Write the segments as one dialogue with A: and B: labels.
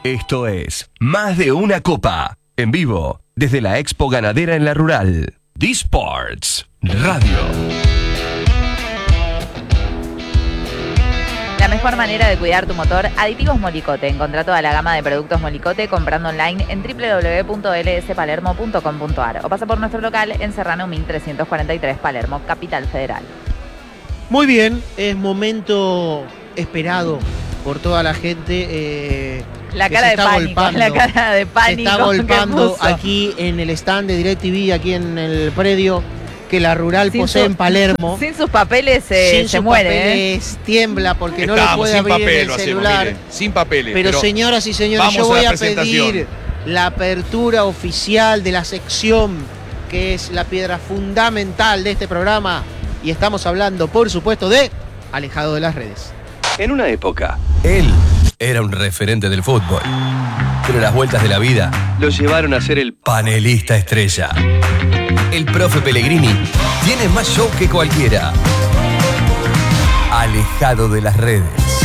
A: Esto es Más de una Copa, en vivo, desde la Expo Ganadera en La Rural. D-Sports Radio.
B: La mejor manera de cuidar tu motor, Aditivos Molicote. Encontrá toda la gama de productos Molicote comprando online en www.lspalermo.com.ar o pasa por nuestro local en Serrano 1343, Palermo, Capital Federal.
C: Muy bien, es momento esperado por toda la gente.
B: La cara de pánico, la cara de pánico.
C: Se está golpeando aquí en el stand de DirecTV, aquí en el predio que La Rural posee en Palermo.
B: Sin sus papeles se muere.
C: Papeles, tiembla porque no lo puede abrir en el celular.
D: Sin papeles.
C: Pero señoras y señores, yo voy a pedir la apertura oficial de la sección que es la piedra fundamental de este programa. Y estamos hablando, por supuesto, de Alejado de las Redes.
A: En una época, él era un referente del fútbol. Pero las vueltas de la vida lo llevaron a ser el panelista estrella. El profe Pellegrini tiene más show que cualquiera. Alejado de las Redes.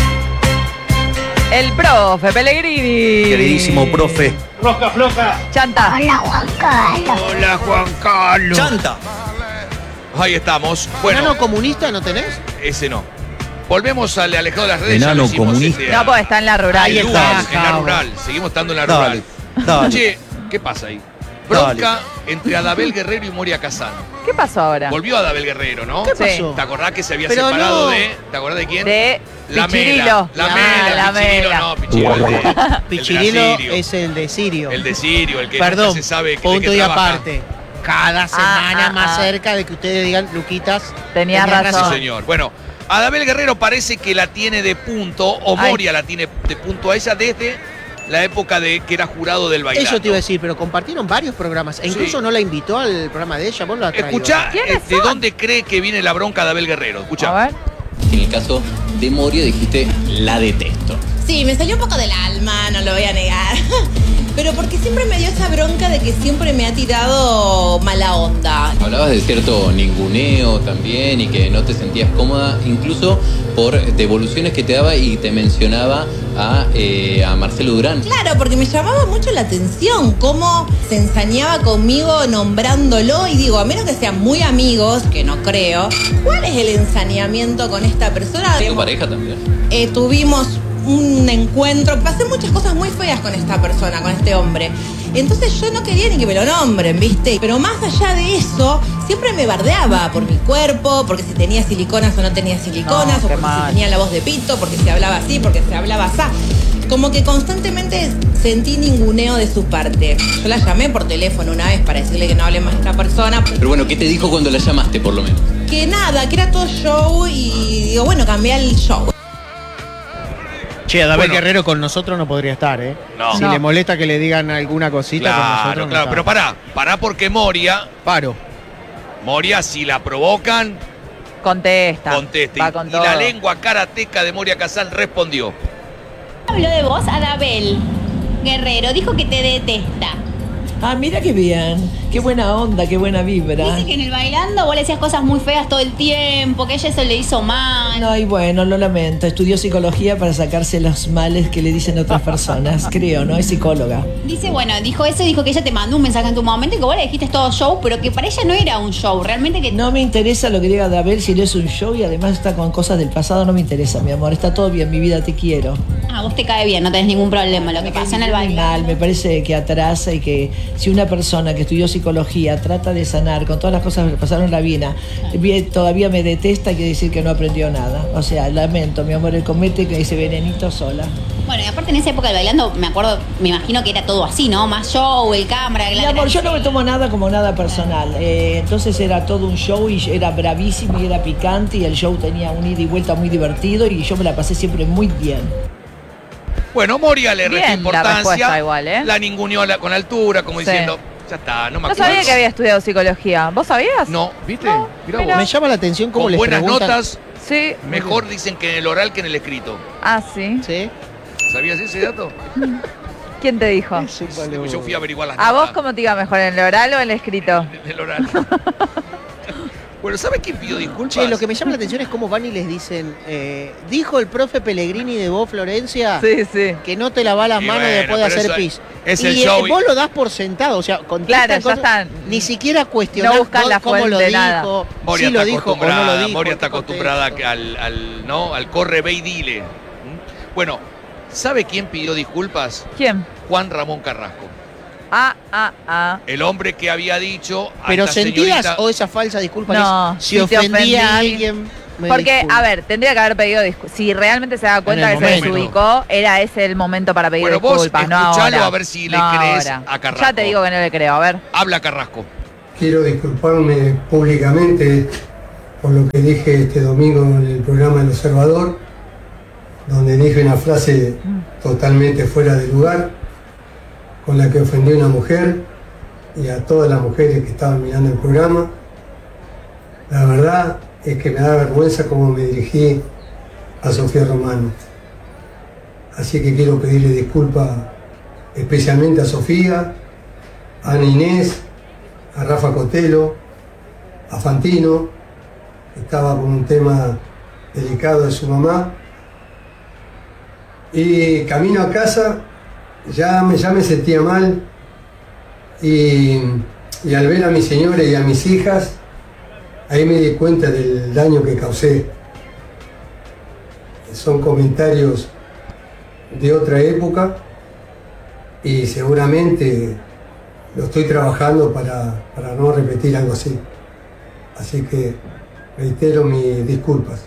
B: El profe Pellegrini.
C: Queridísimo profe.
E: Rosca floja.
B: Chanta.
F: Hola, Juan Carlos.
C: Hola, Juan Carlos.
D: Chanta. Ahí estamos. Bueno,
C: ¿Enano comunista no tenés?
D: ese no. Volvemos al Alejado de las Redes.
E: Enano comunista.
B: No, pues está en La Rural.
C: Ahí está.
D: En La Rural. Seguimos estando en La
E: Dale,
D: Rural.
E: dale.
D: Che, ¿qué pasa ahí? Bronca entre Adabel Guerrero y Moria Kazan.
B: ¿Qué pasó ahora?
D: Volvió Adabel Guerrero, ¿no?
C: ¿Qué
B: Sí.
C: pasó?
D: ¿Te acordás que se había
C: Pero
D: separado
C: no.
D: de... ¿Te acordás de quién?
B: De
D: La
B: Pichirilo.
D: Mela. La Pichirilo
B: Mela.
D: no, Pichirilo el de
C: Pichirilo
D: Sirio.
C: es el de Sirio.
D: El de Sirio, el que
C: Perdón,
D: nunca se sabe que
C: punto y
D: trabaja.
C: aparte. Cada semana más cerca de que ustedes digan, Luquitas,
B: Tenías razón.
D: Sí, señor. Bueno, Adabel Guerrero parece que la tiene de punto, o
B: Ay.
D: Moria la tiene de punto a ella desde la época de que era jurado del Bailando.
C: Eso te iba a decir, pero compartieron varios programas. E incluso
D: Sí.
C: no la invitó al programa de ella. Vos la traído.
D: Escuchá,
B: ¿Quiénes
D: ¿de
B: son?
D: dónde cree que viene la bronca de Adabel Guerrero? Escuchá.
B: A ver.
G: En el caso de Moria dijiste, la detesto.
F: Sí, me salió un poco del alma, no lo voy a negar. Pero porque siempre me dio esa bronca de que siempre me ha tirado mala onda.
G: Hablabas de cierto ninguneo también y que no te sentías cómoda, incluso por devoluciones que te daba y te mencionaba a Marcelo Durán.
F: Claro, porque me llamaba mucho la atención cómo se ensañaba conmigo nombrándolo y digo, a menos que sean muy amigos, que no creo, ¿cuál es el ensañamiento con esta persona?
G: ¿Tu pareja también?
F: Tuvimos un encuentro, pasé muchas cosas muy feas con esta persona, con este hombre. Entonces yo no quería ni que me lo nombren, ¿viste? Pero más allá de eso, siempre me bardeaba por mi cuerpo, porque si tenía siliconas o no tenía siliconas,
B: No,
F: o
B: qué
F: porque
B: mal.
F: si tenía la voz de pito, porque se hablaba así, porque se hablaba así. Como que constantemente sentí ninguneo de su parte. Yo la llamé por teléfono una vez para decirle que no hable más de esta persona.
G: Pero bueno, ¿qué te dijo cuando la llamaste, por lo menos?
F: Que nada, que era todo show y digo, bueno, cambié el show.
C: Che, Adabel
D: Bueno.
C: Guerrero con nosotros no podría estar, ¿eh?
D: No.
C: Si
B: No.
C: le molesta que le digan alguna cosita con nosotros
D: Claro,
C: no
D: claro.
C: está.
D: Pero pará porque Moria, si la provocan,
B: Contesta.
D: conteste.
B: Va con
D: Y
B: todo.
D: la lengua karateca de Moria Kazan respondió.
H: Habló de vos, Adabel Guerrero, dijo que te detesta.
I: Ah, mira qué bien, qué buena onda, qué buena vibra.
H: Dice que en el bailando vos le decías cosas muy feas todo el tiempo, que ella eso le hizo mal.
I: Ay, bueno, lo lamento. Estudió psicología para sacarse los males que le dicen otras personas. Creo, ¿no? Es psicóloga.
H: Dice, bueno, dijo eso, dijo que ella te mandó un mensaje en tu momento y que vos le dijiste todo show, pero que para ella no era un show, realmente que...
I: No me interesa lo que diga Adabel si no es un show y además está con cosas del pasado. No me interesa, mi amor. Está todo bien, mi vida, te quiero.
H: A vos te cae bien, no tenés ningún problema. Lo que pasó en el
I: Mal,
H: bailando.
I: me parece que atrasa y que si una persona que estudió psicología trata de sanar con todas las cosas que le pasaron en la vida, todavía me detesta, quiere decir que no aprendió nada. O sea, lamento, mi amor, el comete que ese venenito sola.
H: Bueno, y aparte en esa época del bailando, me acuerdo, me imagino que era todo así, ¿no? Más show, el cámara,
I: Mi amor, yo no me tomo nada como nada personal. Entonces era todo un show y era bravísimo y era picante y el show tenía un ida y vuelta muy divertido y yo me la pasé siempre muy bien.
D: Bueno, Moria le restó
B: Bien, la respuesta
D: importancia.
B: igual, ¿eh?
D: La ninguneó con altura, como
B: Sí.
D: diciendo, ya está, no me
B: No
D: acuerdo.
B: sabía que había estudiado psicología. ¿Vos sabías?
D: No, ¿viste?
B: No,
D: Mirá
B: mira.
D: vos.
C: Me llama la atención cómo
D: Con
C: les
D: buenas
C: preguntan.
D: notas,
B: Sí.
D: mejor dicen que en el oral que en el escrito.
B: Ah, sí.
C: ¿Sí?
D: ¿Sabías ese dato?
B: ¿Quién te dijo?
D: Yo fui a averiguar las
B: ¿A
D: notas
B: vos cómo te iba mejor, en el oral o en el escrito?
D: en el oral. Bueno, ¿sabes quién pidió disculpas?
C: Che, lo que me llama la atención es cómo van y les dicen, dijo el profe Pellegrini de vos, Florencia, que no te lavás las manos después de hacer pis.
D: Es el
C: y
D: show.
C: Vos lo das por sentado, o sea,
B: Claro, ya
C: cosas,
B: está.
C: ni siquiera cuestionar
B: No buscan la
C: cómo lo
B: fuente,
C: dijo,
B: nada.
D: Moria
C: si lo
D: está
C: dijo o no lo dijo.
D: Moria está
C: qué
D: acostumbrada
C: contexto.
D: al corre, ve y dile. Bueno, ¿sabe quién pidió disculpas?
B: ¿Quién?
D: Juan Ramón Carrasco. El hombre que había dicho a
C: Pero
D: esta
C: sentidas
D: señorita,
C: o esa falsa disculpa
B: No,
C: que si
B: te
C: ofendía a
B: ofendí.
C: alguien. me
B: Porque,
C: disculpo.
B: a ver, tendría que haber pedido disculpas. Si realmente se da cuenta
C: En
B: que
C: el
B: se
C: momento.
B: desubicó, era ese el momento para pedir
D: Bueno, vos
B: disculpas, no
D: escuchalo
B: ahora.
D: a ver si le
B: No
D: crees
B: ahora.
D: a Carrasco.
B: Ya te digo que no le creo, a ver.
D: habla Carrasco.
E: Quiero disculparme públicamente por lo que dije este domingo en el programa El Observador, donde dije una frase totalmente fuera de lugar, con la que ofendí a una mujer y a todas las mujeres que estaban mirando el programa. La verdad es que me da vergüenza cómo me dirigí a Sofía Romano. Así que quiero pedirle disculpas especialmente a Sofía, a Ana Inés, a Rafa Cotelo, a Fantino, que estaba con un tema delicado de su mamá. Y camino a casa ya me sentía mal y al ver a mi señora y a mis hijas, ahí me di cuenta del daño que causé. Son comentarios de otra época y seguramente lo estoy trabajando para no repetir algo así. Así que reitero mis disculpas.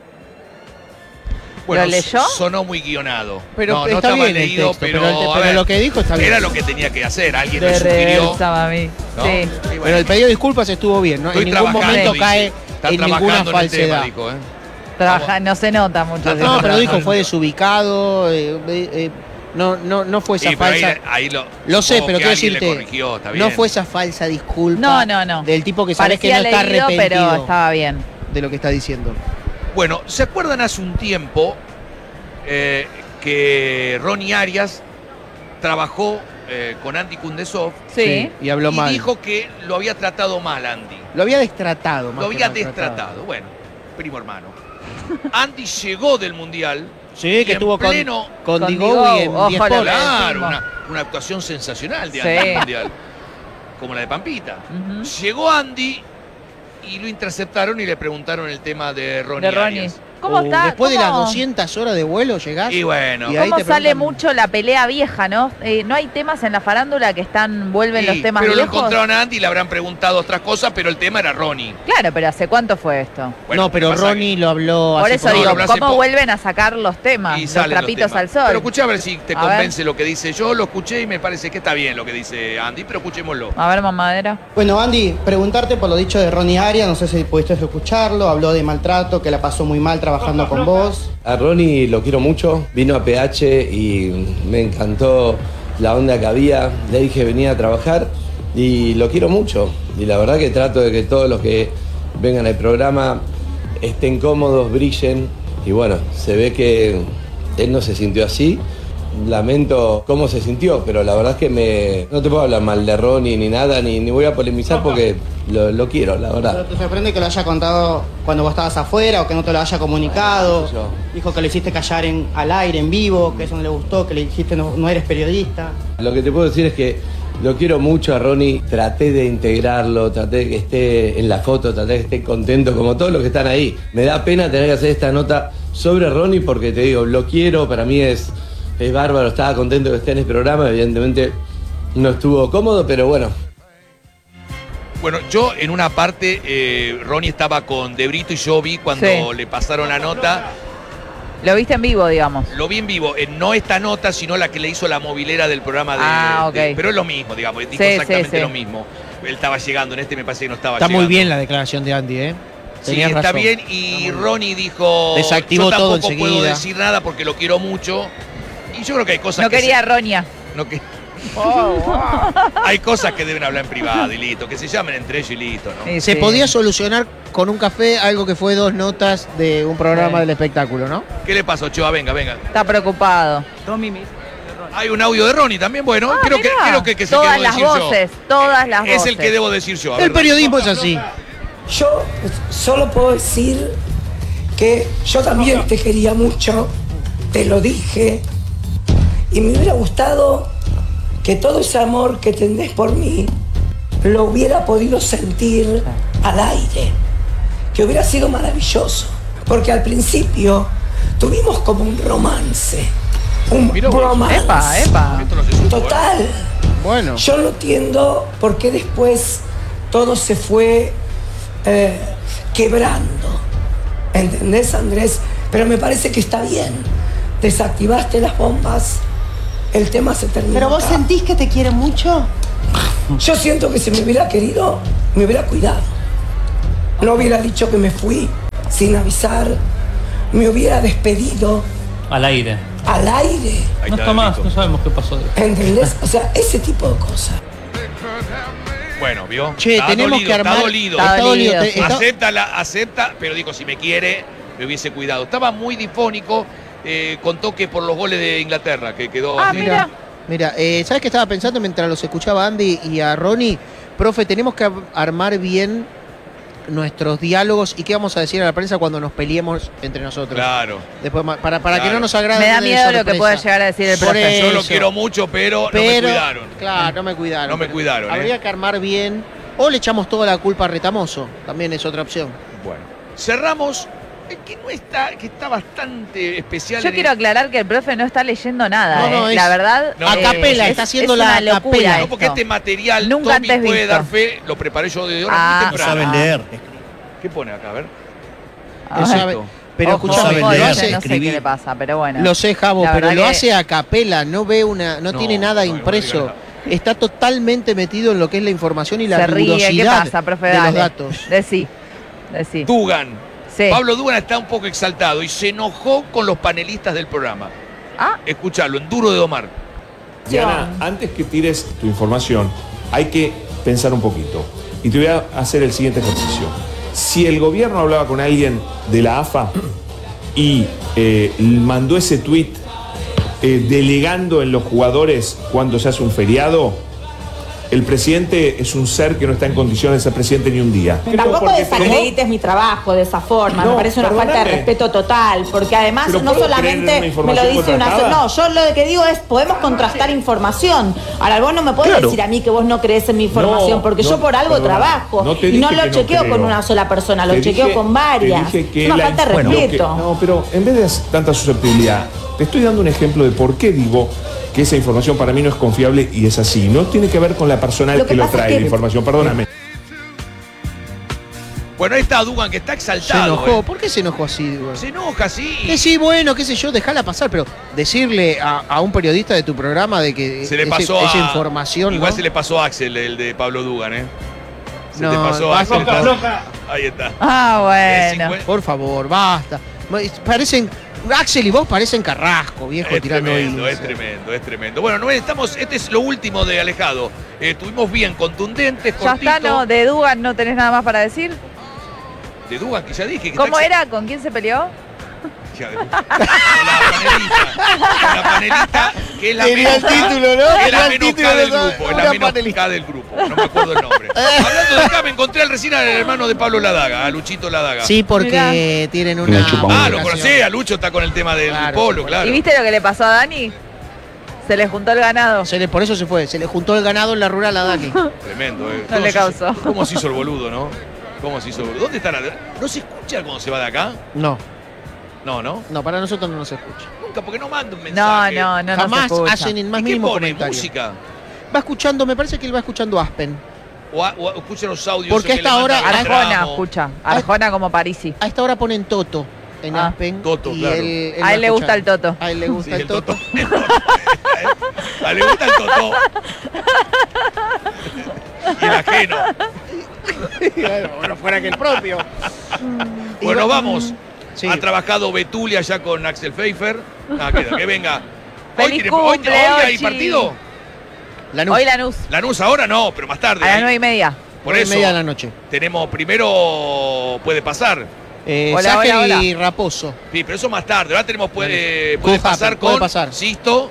D: Bueno,
B: ¿Lo leyó?
D: sonó muy guionado.
C: Pero
D: no
C: está
D: estaba
C: bien el
D: leído,
C: texto,
D: pero,
C: pero
D: a ver,
C: lo que dijo está bien.
D: era lo que tenía que hacer. Alguien lo
B: De
D: sugirió.
B: reversa, a mí.
D: ¿no?
B: Sí.
D: Y bueno,
C: Pero el pedido de disculpas estuvo bien, ¿no? En
D: estoy
C: ningún
D: trabajando,
C: momento
D: dice.
C: cae
D: Está
C: en ninguna
D: trabajando en el tema,
C: falsedad.
D: dijo, ¿eh?
B: Trabaja, no se nota mucho.
C: No, pero dijo fue desubicado, no fue esa
D: Sí, pero
C: falsa.
D: ahí
C: Lo sé,
D: como
C: pero
D: que
C: quiero
D: alguien le
C: decirte,
D: corrigió, está
C: no
D: bien.
C: fue esa falsa disculpa
B: No.
C: del tipo que sabes que no
B: Parecía
C: está
B: leído,
C: arrepentido
B: pero estaba bien.
C: de lo que está diciendo.
D: Bueno, ¿se acuerdan hace un tiempo que Ronnie Arias trabajó con Andy Kundesov
B: Sí.
C: Y habló
D: y
C: mal.
D: dijo que lo había tratado mal Andy?
C: Lo había destratado. más
D: Lo
C: que
D: había
C: maltratado.
D: destratado. Bueno, primo hermano. Andy llegó del Mundial.
C: Sí,
D: y
C: que
D: en
C: estuvo
D: pleno,
C: con
B: Diego,
C: Diego y en
B: ojo,
C: 10
B: lo
C: Sports.
B: que
D: Claro,
B: decimos.
D: una actuación sensacional de
B: Sí.
D: Andy en el Mundial. Como la de Pampita.
B: Ujú.
D: Llegó Andy y lo interceptaron y le preguntaron el tema de Ronnie.
B: De Ronnie.
D: Arias.
B: ¿Cómo está?
C: Después de
B: ¿Cómo-
C: las 200 horas de vuelo llegás.
D: Y bueno.
C: Y ahí
B: ¿Cómo
C: te
B: sale
C: preguntan-
B: mucho la pelea vieja, no? No hay temas en la farándula que vuelven
D: Sí,
B: los temas
D: pero
B: viejos.
D: lo encontraron a Andy y le habrán preguntado otras cosas, pero el tema era Ronnie.
B: Claro, pero ¿hace cuánto fue esto?
D: Bueno,
C: no, pero
D: pasa
C: Ronnie lo habló
B: Por
C: hace
B: eso
C: poco.
B: digo,
D: lo habló hace
B: ¿cómo
D: poco.
B: vuelven a sacar los temas?
D: Y
B: Los
D: salen
B: trapitos
D: temas.
B: al sol.
D: Pero escuché a ver si te
B: A
D: convence lo que dice. Yo lo escuché y me parece que está bien lo que dice Andy, pero escuchémoslo.
B: A ver, mamadera.
J: Bueno, Andy, preguntarte por lo dicho de Ronnie Arias, no sé si pudiste escucharlo, habló de maltrato, que la pasó muy mal trabajando con vos.
K: A Ronnie lo quiero mucho, vino a PH y me encantó la onda que había, le dije venía a trabajar y lo quiero mucho. Y la verdad que trato de que todos los que vengan al programa estén cómodos, brillen y bueno, se ve que él no se sintió así. Lamento cómo se sintió, pero la verdad es que no te puedo hablar mal de Ronnie ni nada, ni voy a polemizar porque lo quiero, la
J: ¿Pero
K: verdad.
J: te sorprende que lo haya contado cuando vos estabas afuera o que no te lo haya comunicado?
K: Yo.
J: Dijo que lo hiciste callar al aire, en vivo, que eso no le gustó, que le dijiste no eres periodista.
K: Lo que te puedo decir es que lo quiero mucho a Ronnie, traté de integrarlo, traté de que esté en la foto, traté de que esté contento como todos los que están ahí. Me da pena tener que hacer esta nota sobre Ronnie porque te digo, lo quiero, para mí es bárbaro, estaba contento que esté en el programa, evidentemente no estuvo cómodo, pero bueno.
D: Bueno, yo en una parte, Ronnie estaba con De Brito y yo vi cuando
B: Sí.
D: le pasaron la nota.
B: Lo viste en vivo, digamos.
D: Lo vi en vivo, no esta nota, sino la que le hizo la movilera del programa de...
B: ok.
D: pero es lo mismo, digamos, dijo
B: Sí,
D: exactamente
B: sí.
D: lo mismo. Él estaba llegando, en este me parece que no estaba
C: Está
D: llegando.
C: muy bien la declaración de Andy, ¿eh?
D: Sí,
C: Tenías
D: está
C: razón.
D: bien, y Ronnie dijo,
C: Desactivó
D: yo
C: todo
D: tampoco puedo
C: enseguida.
D: decir nada porque lo quiero mucho. Y yo creo que hay cosas
B: No
D: que...
B: quería Ronia.
D: no que- hay cosas que deben hablar en privado y listo, que se llamen entre ellos y listo, ¿no?
B: Sí,
C: Se
B: sí.
C: podía solucionar con un café algo que fue 2 notas de un programa
B: Sí.
C: del espectáculo, ¿no?
D: ¿Qué le pasó, Choa? Venga.
B: Está preocupado.
D: Hay un audio de Ronnie también, bueno,
B: Ah,
D: creo que se
B: todas
D: quedó
B: las
D: decir
B: voces,
D: yo.
B: todas las voces.
D: Es el que debo decir yo. a
C: El
D: ver,
C: periodismo es así.
L: Yo solo puedo decir que yo también te quería mucho, te lo dije, y me hubiera gustado que todo ese amor que tenés por mí lo hubiera podido sentir al aire, que hubiera sido maravilloso, porque al principio tuvimos como un romance, total.
C: Bueno.
L: Yo no entiendo por qué después todo se fue quebrando, ¿entendés, Andrés? Pero me parece que está bien, desactivaste las bombas, el tema se terminó.
M: ¿Pero vos sentís que te quiere mucho?
L: Yo siento que si me hubiera querido, me hubiera cuidado. No hubiera dicho que me fui sin avisar, me hubiera despedido.
N: Al aire.
L: Al aire.
N: No está más, no sabemos qué pasó.
L: ¿Entendés? O sea, ese tipo de cosas.
D: Bueno, ¿vio?
C: Che,
D: está
C: tenemos
D: dolido,
C: que armar...
D: Está dolido.
C: Sí.
D: Acepta, pero digo, si me quiere, me hubiese cuidado. Estaba muy difónico, contó que por los goles de Inglaterra, que quedó...
C: Mira, ¿sabes qué estaba pensando mientras los escuchaba a Andy y a Ronnie? Profe, tenemos que armar bien nuestros diálogos y qué vamos a decir a la prensa cuando nos peleemos entre nosotros.
D: Claro.
C: Después, para que no nos agrade.
B: Me da miedo lo que pueda llegar a decir el profe.
D: Yo lo quiero mucho, pero no me cuidaron.
C: Claro, no me cuidaron.
D: No me cuidaron.
C: Habría que armar bien. O le echamos toda la culpa a Retamoso. También es otra opción.
D: Bueno. Cerramos. Que está bastante especial.
B: Yo quiero aclarar que el profe no está leyendo nada.
C: No,
B: la verdad.
C: A capela, está haciendo la
B: locura.
D: No, porque este material
B: nunca
D: Tommy
B: antes
D: puede
B: visto.
D: dar fe, lo preparé yo de hora muy temprano.
O: No saben leer.
D: ¿Qué pone acá? A ver.
C: No sabe, pero escúchame,
B: no
C: lo hace,
B: sé qué le pasa, pero bueno.
C: Lo sé, Javo,
B: La
C: pero
B: verdad
C: lo
B: que-
C: hace a capela, no tiene nada impreso. Está totalmente metido en lo que es la información y la
B: Se ríe. ¿Qué
C: rigurosidad
B: pasa, profe?
C: de
B: Dale.
C: los datos.
B: Decí.
D: Dugan.
B: Sí.
D: Pablo Dugan está un poco exaltado y se enojó con los panelistas del programa. Escuchalo, en Duro de Domar.
P: Diana, antes que tires tu información, hay que pensar un poquito. Y te voy a hacer el siguiente ejercicio. Si el gobierno hablaba con alguien de la AFA y mandó ese tuit delegando en los jugadores cuando se hace un feriado, el presidente es un ser que no está en condiciones de ser presidente ni un día.
F: Tampoco desacredites mi trabajo de esa forma,
P: No,
F: me parece una falta de
P: perdóname.
F: respeto total, porque además
P: Pero
F: no
P: ¿puedo creer en
F: solamente
P: una
F: me
P: información
F: lo dice una
P: contrastada?
F: No, yo lo que digo es, podemos contrastar información. Ahora, vos no me podés
P: Claro.
F: decir a mí que vos no crees en mi información,
P: No,
F: porque
P: no,
F: yo por algo
P: perdona,
F: trabajo.
P: no te
F: Y no
P: dije
F: lo
P: que no
F: chequeo con
P: creo.
F: una sola persona, lo
P: Te
F: chequeo
P: dije-
F: con varias.
P: te dije que
F: Es una
P: la-
F: falta de
P: bueno,
F: respeto.
P: no, pero en vez de tanta susceptibilidad, te estoy dando un ejemplo de por qué digo que esa información para mí no es confiable y es así. No tiene que ver con la personal
F: Lo que
P: que lo
F: pasa es
P: trae
F: que-
P: la información, perdóname.
D: Bueno, ahí está Dugan, que está
C: Se
D: exaltado.
C: enojó. ¿Por qué se enojó así, güey?
D: Se enoja, sí.
C: Sí, bueno, qué sé yo, dejala pasar, pero decirle a un periodista de tu programa de que
D: Se le pasó
C: esa
D: a...
C: información,
D: Igual
C: ¿no?
D: se le pasó a Axel, el de Pablo Dugan, ¿eh? Se
C: No,
D: te pasó a
C: basta,
D: Axel.
C: floja.
D: Ahí está.
B: Bueno.
C: Por favor, basta. Parecen... Axel y vos parecen Carrasco, viejo,
D: Es
C: tirando
D: tremendo,
C: ahí.
D: es tremendo. Bueno, no estamos, este es lo último de Alejado. Estuvimos bien contundentes,
B: Ya
D: cortito.
B: está, no, de Dugan no tenés nada más para decir.
D: De Dugan, que ya dije. Que
B: ¿Cómo
D: está
B: era? ¿Con quién se peleó?
D: Con la panelista, que es la
C: Tenía
D: menos
C: el título, ¿no?
D: que es la
C: Tenía el
D: menos
C: título,
D: K del
C: ¿no?
D: grupo. Es
C: Una
D: la menos
C: panelista.
D: K del grupo. No me acuerdo el nombre. Hablando de K, me encontré al recién al hermano de Pablo Ladaga, a Luchito Ladaga.
C: Sí, porque tienen una...
D: Lo conocé, a Lucho está con el tema del polo, claro.
B: ¿Y viste lo que le pasó a Dani? Se le juntó el ganado.
C: Por eso se fue, se le juntó el ganado en la rural a Dani.
D: Tremendo,
B: No le causó.
D: ¿Cómo se hizo el boludo, no? ¿Cómo se hizo el boludo? ¿Dónde está la.? ¿No se escucha cuando se va de acá?
C: No.
D: No,
C: para nosotros no nos escucha.
D: Nunca, porque no manda un mensaje.
B: No
C: Jamás
B: se escucha.
C: hacen el más
D: ¿Y qué
C: mínimo
D: pone?
C: comentario.
D: ¿Música?
C: Va escuchando, me parece que él va escuchando Aspen.
D: O escucha los audios.
C: Porque a
D: que le
C: esta hora
D: mandan al
B: Arjona
D: tramo.
B: escucha. Arjona como Parisi.
C: A esta hora ponen Toto en Aspen.
D: Toto,
C: y
D: claro.
C: él
B: A él le
C: va
B: gusta el
C: escuchando.
B: Toto.
C: A él le gusta
D: Sí,
C: el Toto.
D: A él le gusta el Totó. Y el ajeno.
C: Bueno, fuera que el propio.
D: Bueno, vamos.
C: Sí.
D: Ha trabajado Betulia ya con Axel Pfeiffer. Queda, que venga.
B: ¡Feliz
D: hoy
B: cumple,
D: hay
B: Ochi!
D: partido.
B: Hoy Lanús.
D: Lanús ahora no, pero más tarde.
B: A las 9:30.
D: Por
C: 9:30
D: eso.
C: de la noche.
D: Tenemos primero, puede pasar.
C: Ságer y Raposo.
D: Sí, pero eso más tarde. Ahora tenemos, puede
C: Cool
D: pasar
C: Happen, puede
D: con
C: pasar.
D: Sisto,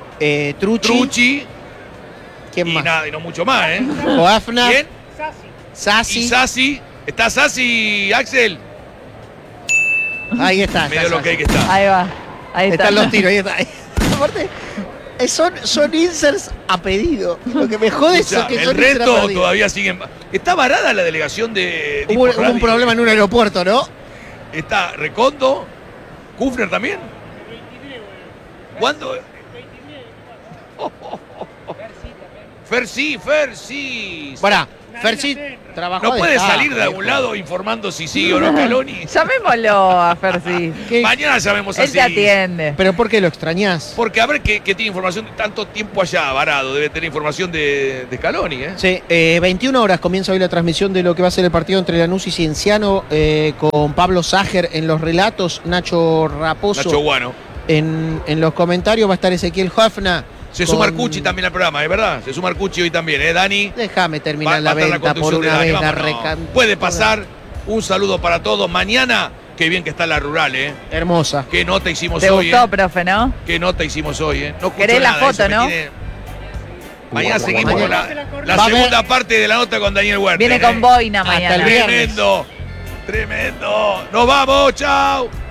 C: Trucci.
D: Trucci
C: ¿Quién
D: y
C: más?
D: nada, y no mucho más, ¿eh?
C: Coafna.
D: ¿Quién?
C: Sassi.
D: Y Sassi. ¿Está Sassi, Axel?
C: Ahí está.
D: Medio lo que hay que estar.
B: Ahí va. Ahí está.
C: Están los tiros, ahí está. Aparte, son inserts a pedido. Lo que me jode es que
D: El
C: son inserts a
D: resto
C: pedido.
D: todavía siguen. Está varada la delegación de.
C: Hubo un problema en un aeropuerto, ¿no?
D: Está Recondo. Kufner también. ¿Cuándo? Fer sí.
C: Pará, Fersi trabajó.
D: No puede salir de algún lado informando si sigue o no Scaloni.
B: Llamémoslo a Fersi.
D: Mañana llamemos
B: Él
D: así.
B: te atiende.
C: ¿Pero por qué lo extrañás?
D: Porque a ver que tiene información de tanto tiempo allá varado. Debe tener información de Scaloni, ¿eh?
C: Sí, 21 horas comienza hoy la transmisión de lo que va a ser el partido entre Lanús y Cienciano con Pablo Ságer en los relatos, Nacho Raposo.
D: Nacho Guano.
C: En los comentarios va a estar Ezequiel Hofna.
D: Se suma Arcucci también al programa, ¿es verdad? Se suma Arcucci hoy también, ¿eh, Dani?
C: Déjame terminar la
D: Va a estar
C: venta por
D: conducción de
C: una
D: Dani,
C: vez.
D: vámonos. Puede pasar. Un saludo para todos. Mañana, qué bien que está la rural, ¿eh?
C: Hermosa.
D: Qué nota hicimos
B: ¿Te
D: hoy,
B: gustó, profe, no?
D: Qué nota hicimos hoy, ¿eh? No escucho
B: ¿Querés la
D: nada,
B: foto,
D: eso me
B: no?
D: tiene- Mañana seguimos con la
C: Va a
D: segunda parte de la nota con Daniel Huerta.
B: Viene con boina mañana.
C: el viernes.
D: Tremendo. Nos vamos, chao.